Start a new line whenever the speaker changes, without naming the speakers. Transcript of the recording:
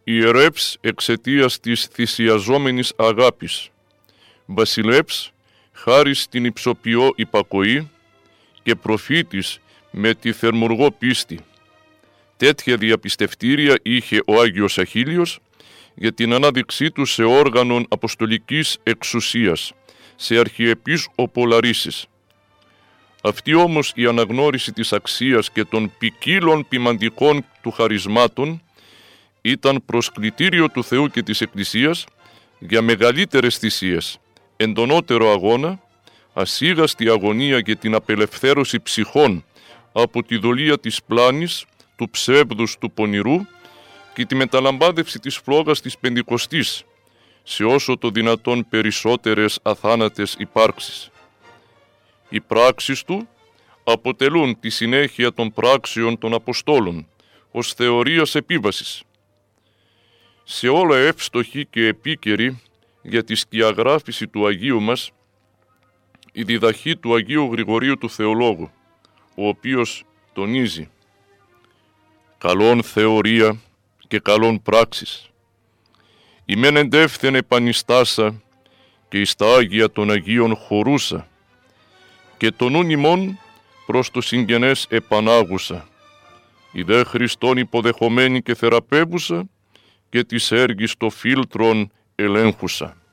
ιερεύς εξαιτίας της θυσιαζόμενης αγάπης, βασιλεύς χάρις στην υψοποιώ υπακοή και προφήτης με τη θερμουργό πίστη. Τέτοια διαπιστευτήρια είχε ο Άγιος Αχίλιος για την ανάδειξή του σε όργανον αποστολικής εξουσίας, σε αρχιεπίσκοπολαρίσεις. Αυτή όμως η αναγνώριση της αξίας και των ποικίλων ποιμαντικών του χαρισμάτων ήταν προσκλητήριο του Θεού και της Εκκλησίας για μεγαλύτερες θυσίες, εντονότερο αγώνα, ασίγαστη αγωνία για την απελευθέρωση ψυχών από τη δολία της πλάνης, του ψεύδους, του πονηρού και τη μεταλαμπάδευση της φλόγας της Πεντηκοστής σε όσο το δυνατόν περισσότερες αθάνατες υπάρξεις. Οι πράξεις του αποτελούν τη συνέχεια των πράξεων των Αποστόλων ως θεωρίας επίβασης. Σε όλα εύστοχη και επίκαιρη για τη σκιαγράφηση του Αγίου μας η διδαχή του Αγίου Γρηγορίου του Θεολόγου, ο οποίος τονίζει «Καλόν θεωρία και καλόν πράξεις. Ημέν εντεύθεν επανιστάσα και εις τα Άγια των Αγίων χωρούσα και τον νουν ημών προς το συγγενές επανάγουσα. Η δε Χριστόν υποδεχομένη και θεραπεύουσα και της έργης το φίλτρον ελέγχουσα».